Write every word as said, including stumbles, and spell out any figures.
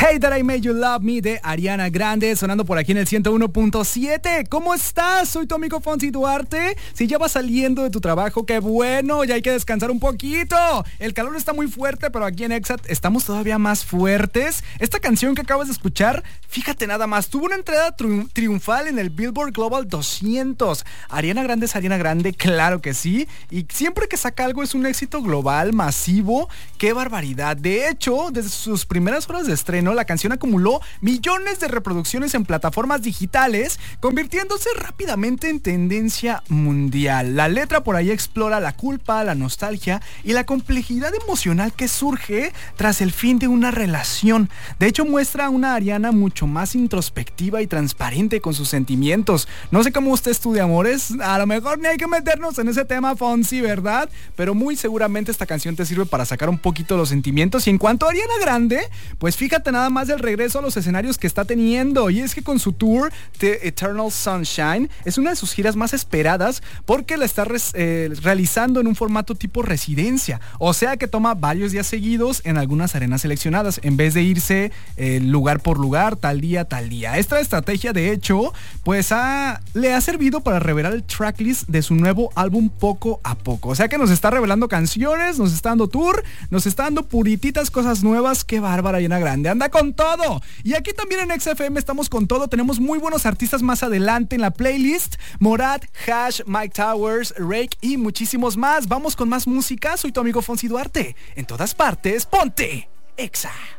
Hey That I Made You Love Me de Ariana Grande, sonando por aquí en el ciento uno punto siete. ¿Cómo estás? Soy tu amigo Fonsi Duarte. Si ya vas saliendo de tu trabajo, qué bueno, ya hay que descansar un poquito. El calor está muy fuerte, pero aquí en Exat estamos todavía más fuertes. Esta canción que acabas de escuchar, fíjate nada más, tuvo una entrada tri- triunfal en el Billboard Global doscientos. Ariana Grande es Ariana Grande, claro que sí. Y siempre que saca algo es un éxito global, masivo. ¡Qué barbaridad! De hecho, desde sus primeras horas de estreno, la canción acumuló millones de reproducciones en plataformas digitales, convirtiéndose rápidamente en tendencia mundial. La letra por ahí explora la culpa, la nostalgia y la complejidad emocional que surge tras el fin de una relación. De hecho, muestra a una Ariana mucho más introspectiva y transparente con sus sentimientos. No sé cómo usted estudia amores, a lo mejor ni hay que meternos en ese tema, Fonsi, ¿verdad? Pero muy seguramente esta canción te sirve para sacar un poquito los sentimientos. Y en cuanto a Ariana Grande, pues fíjate nada más del regreso a los escenarios que está teniendo, y es que con su tour The Eternal Sunshine es una de sus giras más esperadas porque la está res, eh, realizando en un formato tipo residencia, o sea que toma varios días seguidos en algunas arenas seleccionadas en vez de irse eh, lugar por lugar, tal día, tal día. Esta estrategia de hecho pues ha, le ha servido para revelar el tracklist de su nuevo álbum poco a poco, o sea que nos está revelando canciones, nos está dando tour, nos está dando purititas cosas nuevas. Qué bárbara Ariana Grande, anda con todo. Y aquí también en X F M estamos con todo. Tenemos muy buenos artistas más adelante en la playlist: Morat, Hash, Mike Towers, Rake y muchísimos más. Vamos con más música. Soy tu amigo Fonsi Duarte. En todas partes, ponte Exa.